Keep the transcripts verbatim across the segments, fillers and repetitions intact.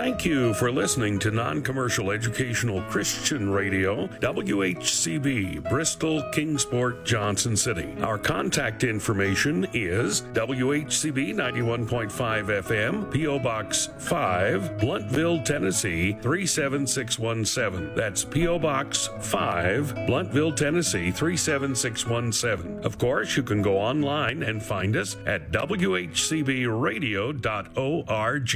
Thank you for listening to Non-Commercial Educational Christian Radio, W H C B, Bristol, Kingsport, Johnson City. Our contact information is W H C B ninety-one point five F M, P O Box five, Bluntville, Tennessee three seven six one seven. That's P O Box five, Bluntville, Tennessee three seven six one seven. Of course, you can go online and find us at w h c b radio dot org.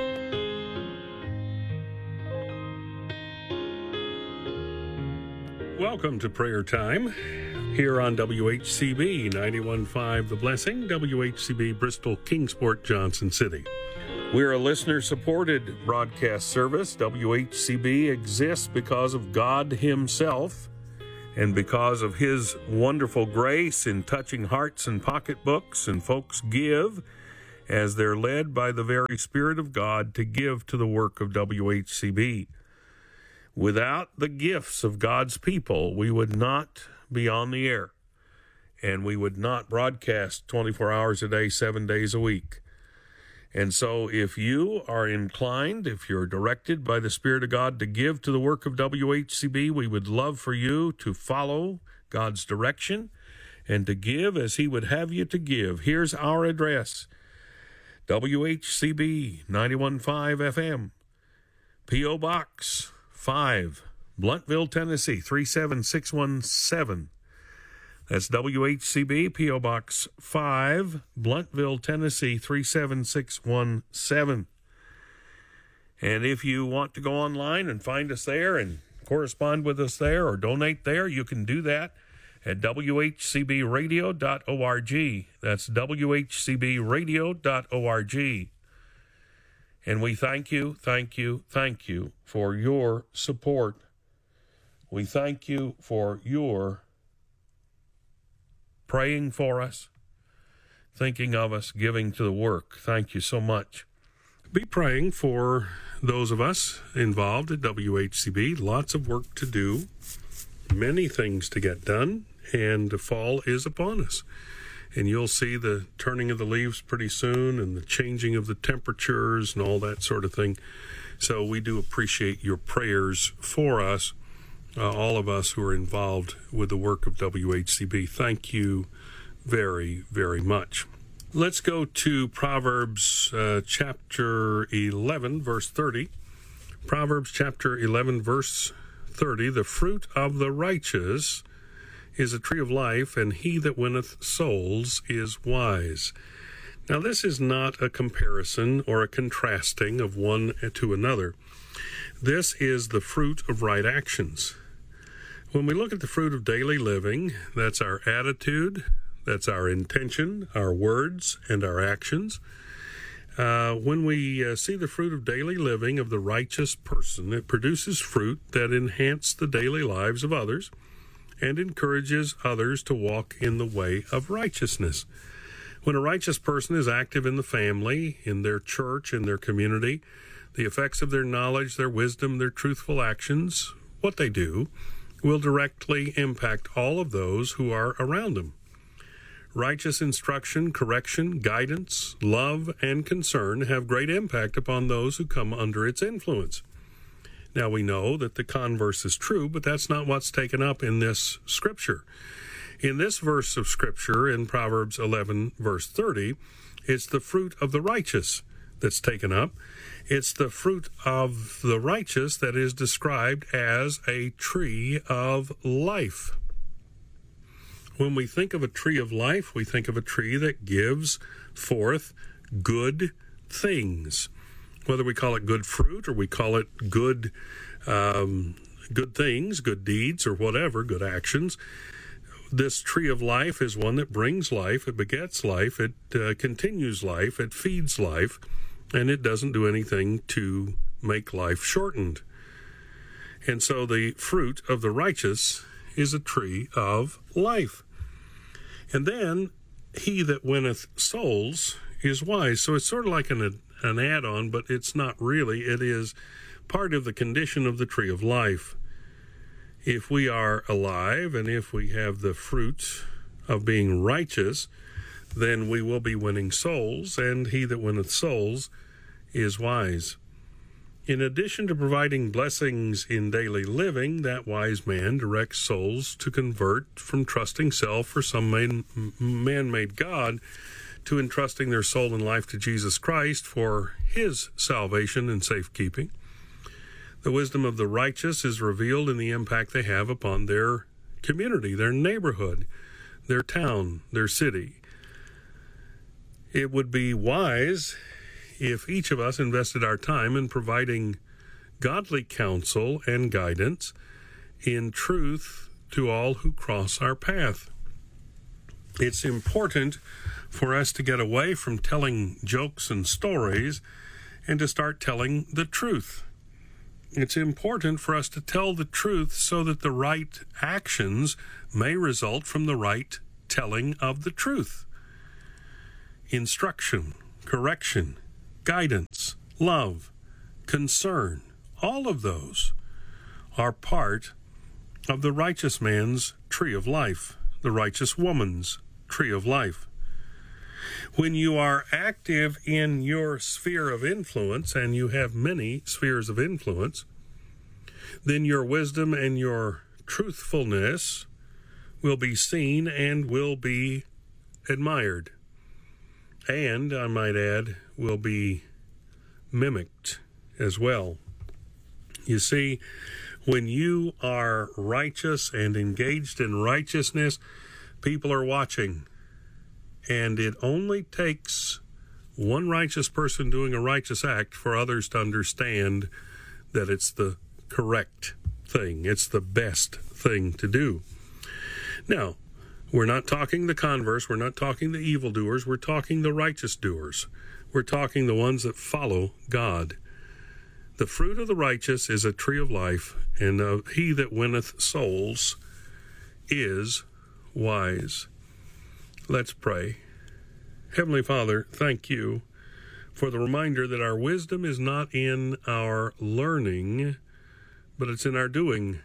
Welcome to Prayer Time here on W H C B ninety-one point five The Blessing, W H C B Bristol, Kingsport, Johnson City. We're a listener-supported broadcast service. W H C B exists because of God Himself and because of His wonderful grace in touching hearts and pocketbooks, and folks give as they're led by the very Spirit of God to give to the work of W H C B. Without the gifts of God's people, we would not be on the air, and we would not broadcast twenty-four hours a day, seven days a week. And so if you are inclined, if you're directed by the Spirit of God to give to the work of W H C B, we would love for you to follow God's direction and to give as He would have you to give. Here's our address: W H C B ninety-one point five F M, P O Box five, Bluntville, Tennessee three seven six one seven. That's W H C B, P O Box five, Bluntville, Tennessee three seven six one seven. And if you want to go online and find us there and correspond with us there or donate there, you can do that at w h c b radio dot org. That's w h c b radio dot org. And we thank you, thank you, thank you for your support. We thank you for your praying for us, thinking of us, giving to the work. Thank you so much. Be praying for those of us involved at W H C B. Lots of work to do, many things to get done, and the fall is upon us. And you'll see the turning of the leaves pretty soon and the changing of the temperatures and all that sort of thing. So we do appreciate your prayers for us, uh, all of us who are involved with the work of W H C B. Thank you very, very much. Let's go to Proverbs uh, chapter eleven, verse thirty. Proverbs chapter eleven, verse thirty. The fruit of the righteous is a tree of life, and he that winneth souls is wise. Now, this is not a comparison or a contrasting of one to another. This is the fruit of right actions. When we look at the fruit of daily living, that's our attitude, that's our intention, our words, and our actions. Uh, when we uh, see the fruit of daily living of the righteous person, it produces fruit that enhance the daily lives of others and encourages others to walk in the way of righteousness. When a righteous person is active in the family, in their church, in their community, the effects of their knowledge, their wisdom, their truthful actions, what they do, will directly impact all of those who are around them. Righteous instruction, correction, guidance, love, and concern have great impact upon those who come under its influence. Now, we know that the converse is true, but that's not what's taken up in this scripture. In this verse of scripture, in Proverbs eleven, verse thirty, it's the fruit of the righteous that's taken up. It's the fruit of the righteous that is described as a tree of life. When we think of a tree of life, we think of a tree that gives forth good things. Whether we call it good fruit or we call it good um, good things, good deeds, or whatever, good actions, this tree of life is one that brings life, it begets life, it uh, continues life, it feeds life, and it doesn't do anything to make life shortened. And so the fruit of the righteous is a tree of life. And then he that winneth souls is wise. So it's sort of like an an add-on, but it's not really. It is part of the condition of the tree of life. If we are alive and if we have the fruit of being righteous, then we will be winning souls, and he that winneth souls is wise. In addition to providing blessings in daily living, that wise man directs souls to convert from trusting self or some man, man-made God to entrusting their soul and life to Jesus Christ for his salvation and safekeeping. The wisdom of the righteous is revealed in the impact they have upon their community, their neighborhood, their town, their city. It would be wise if each of us invested our time in providing godly counsel and guidance in truth to all who cross our path. It's important for us to get away from telling jokes and stories and to start telling the truth. It's important for us to tell the truth so that the right actions may result from the right telling of the truth. Instruction, correction, guidance, love, concern, all of those are part of the righteous man's tree of life, the righteous woman's tree of life. When you are active in your sphere of influence, and you have many spheres of influence, then your wisdom and your truthfulness will be seen and will be admired. And, I might add, will be mimicked as well. You see, when you are righteous and engaged in righteousness, people are watching. And it only takes one righteous person doing a righteous act for others to understand that it's the correct thing. It's the best thing to do. Now, we're not talking the converse. We're not talking the evildoers. We're talking the righteous doers. We're talking the ones that follow God. The fruit of the righteous is a tree of life, and uh, he that winneth souls is wise. Let's pray. Heavenly Father, thank you for the reminder that our wisdom is not in our learning, but it's in our doing.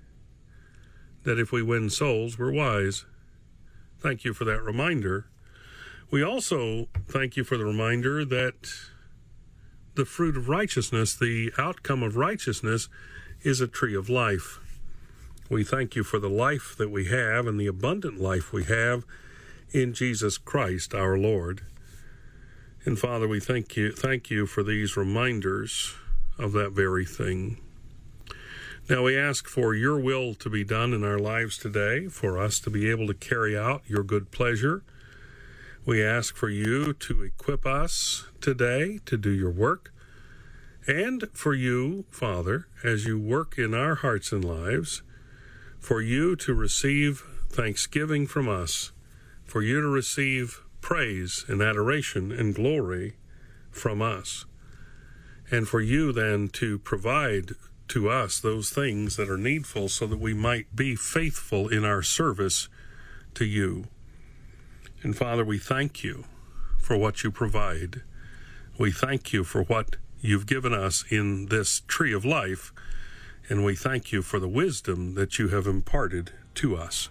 That if we win souls, we're wise. Thank you for that reminder. We also thank you for the reminder that the fruit of righteousness, the outcome of righteousness, is a tree of life. We thank you for the life that we have and the abundant life we have in Jesus Christ our Lord. And Father, we thank you, thank you for these reminders of that very thing. Now we ask for your will to be done in our lives today, for us to be able to carry out your good pleasure. We ask for you to equip us today to do your work, and for you, Father, as you work in our hearts and lives, for you to receive thanksgiving from us, for you to receive praise and adoration and glory from us, and for you then to provide to us those things that are needful so that we might be faithful in our service to you. And Father, we thank you for what you provide. We thank you for what you've given us in this tree of life, and we thank you for the wisdom that you have imparted to us.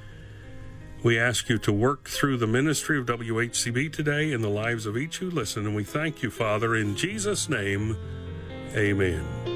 We ask you to work through the ministry of W H C B today in the lives of each who listen, and we thank you, Father, in Jesus' name, amen.